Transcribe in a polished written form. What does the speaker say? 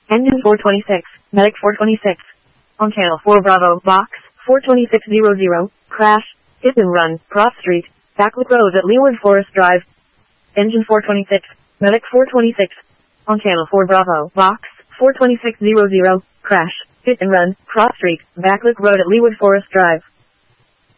Engine 426, Medic 426. On channel 4 Bravo, box 42600, crash, hit and run, Cross Street, Backwood Road at Leeward Forest Drive. Engine 426, Medic 426. On channel 4 Bravo, box 42600, crash, hit and run, Cross Street, Backwood Road at Leeward Forest Drive.